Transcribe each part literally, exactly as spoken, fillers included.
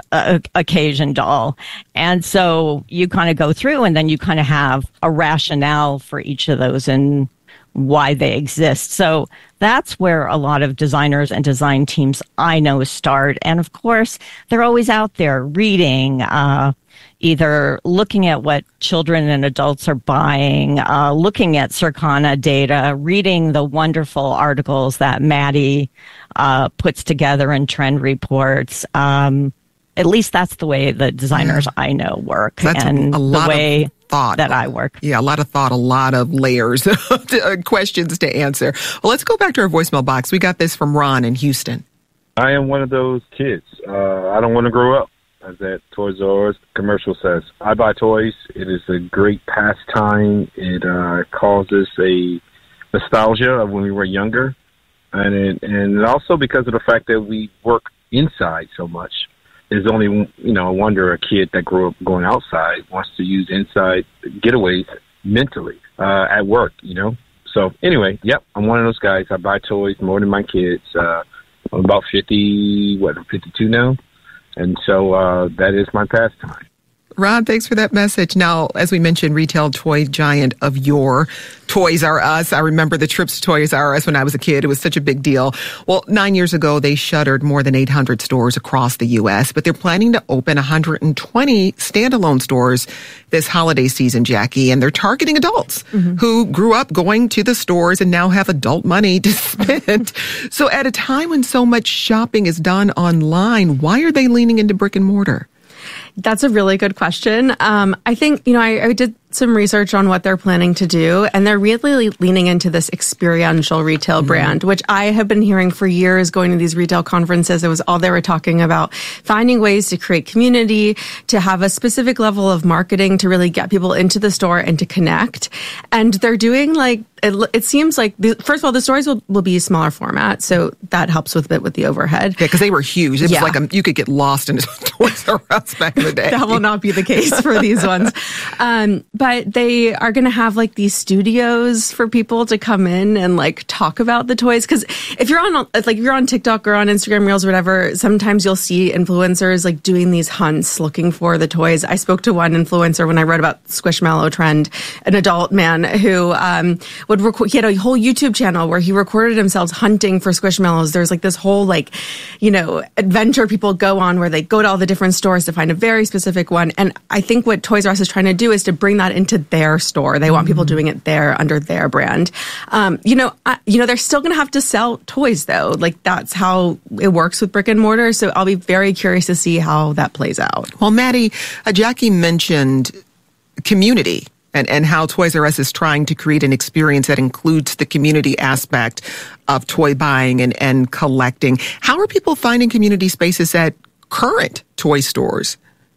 a, occasion doll. And so you kind of go through and then you kind of have a rationale for each of those and why they exist. So that's where a lot of designers and design teams I know start. And of course, they're always out there reading, uh, either looking at what children and adults are buying, uh, looking at Circana data, reading the wonderful articles that Maddie uh, puts together in trend reports. Um, at least that's the way the designers yeah. I know work. That's and a, a lot the way of thought that I work. Yeah, a lot of thought, a lot of layers of questions to answer. Well, let's go back to our voicemail box. We got this from Ron in Houston. I am one of those kids. Uh, I don't want to grow up. As that Toys R Us commercial says, I buy toys. It is a great pastime. It uh, causes a nostalgia of when we were younger, and it, and also because of the fact that we work inside so much. There's only, you know, a wonder a kid that grew up going outside wants to use inside getaways mentally uh, at work, you know. So anyway, yep, I'm one of those guys. I buy toys more than my kids. Uh, I'm about fifty, what, I'm fifty-two now. And so uh, that is my pastime. Ron, thanks for that message. Now, as we mentioned, retail toy giant of yore, Toys R Us. I remember the trips to Toys R Us when I was a kid. It was such a big deal. Well, nine years ago, they shuttered more than eight hundred stores across the U S, but they're planning to open one hundred twenty standalone stores this holiday season, Jackie, and they're targeting adults mm-hmm. who grew up going to the stores and now have adult money to spend. So at a time when so much shopping is done online, why are they leaning into brick and mortar? That's a really good question. Um, I think, you know, I, I did some research on what they're planning to do, and they're really leaning into this experiential retail mm-hmm. brand, which I have been hearing for years going to these retail conferences. It was all they were talking about, finding ways to create community, to have a specific level of marketing to really get people into the store and to connect. And they're doing like, it, it seems like, the, first of all, the stores will, will be smaller format, so that helps with a bit with the overhead. Yeah, because they were huge. It yeah. was like a, you could get lost in Toys R Us back in the day. That will not be the case for these ones. Um, but they are going to have like these studios for people to come in and like talk about the toys. Because if you're on like if you're on TikTok or on Instagram Reels or whatever, sometimes you'll see influencers like doing these hunts looking for the toys. I spoke to one influencer when I wrote about Squishmallow trend, an adult man who um, would record. He had a whole YouTube channel where he recorded himself hunting for Squishmallows. There's like this whole like you know adventure people go on where they go to all the different stores to find a very specific one. And I think what Toys R Us is trying to do is to bring that into their store. They want mm-hmm. people doing it there under their brand. Um, you know, I, you know, they're still going to have to sell toys though. Like that's how it works with brick and mortar. So I'll be very curious to see how that plays out. Well, Maddie, uh, Jackie mentioned community and, and how Toys R Us is trying to create an experience that includes the community aspect of toy buying and, and collecting. How are people finding community spaces at current toy stores?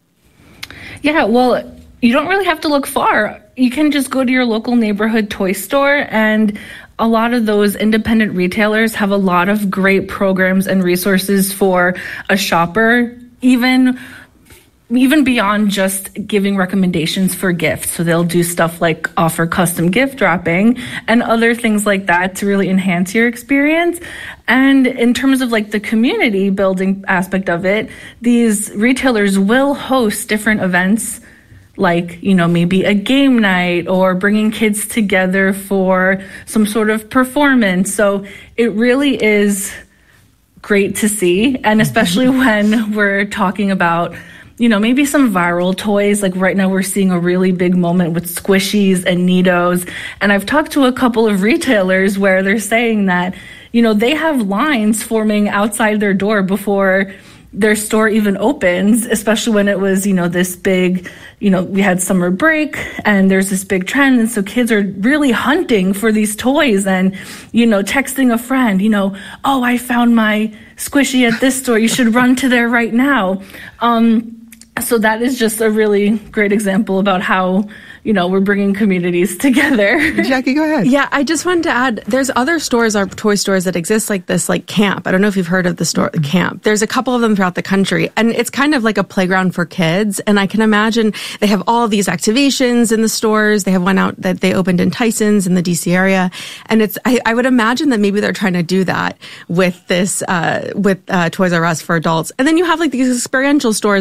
Yeah, well, you don't really have to look far. You can just go to your local neighborhood toy store, and a lot of those independent retailers have a lot of great programs and resources for a shopper, even even beyond just giving recommendations for gifts. So they'll do stuff like offer custom gift wrapping and other things like that to really enhance your experience. And in terms of like the community building aspect of it, these retailers will host different events like, you know, maybe a game night or bringing kids together for some sort of performance. So it really is great to see. And especially when we're talking about, you know, maybe some viral toys. Like right now we're seeing a really big moment with Squishies and Neatos. And I've talked to a couple of retailers where they're saying that, you know, they have lines forming outside their door before their store even opens, especially when it was, you know, this big, you know, we had summer break and there's this big trend. And so kids are really hunting for these toys and, you know, texting a friend, you know, oh, I found my Squishy at this store. You should run to there right now. Um, so that is just a really great example about how, you know, we're bringing communities together. Jackie, go ahead. Yeah, I just wanted to add, there's other stores, or toy stores that exist like this, like Camp. I don't know if you've heard of the store, Camp. There's a couple of them throughout the country, and it's kind of like a playground for kids. And I can imagine they have all these activations in the stores. They have one out that they opened in Tyson's in the D C area. And it's, I, I would imagine that maybe they're trying to do that with this, uh, with uh, Toys R Us for adults. And then you have like these experiential stores